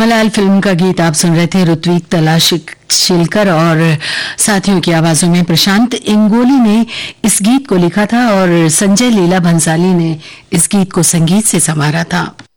रामालाल film का गीत आप सुन रहे थे। ऋत्विक तलाशिलकर और साथियों की आवाजों में प्रशांत इंगोली ने इस गीत को लिखा था और संजय लीला भंसाली ने इस गीत को संगीत से संवारा था।